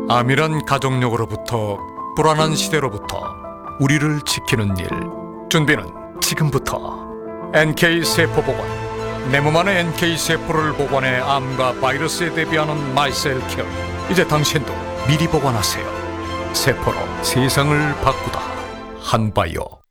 암이란 가족력으로부터 불안한 시대로부터 우리를 지키는 일. 준비는 지금부터. NK세포보건. 내 몸 안에 NK세포를 보관해 암과 바이러스에 대비하는 마이셀케어. 이제 당신도 미리 보관하세요. 세포로 세상을 바꾸다. 한바이오.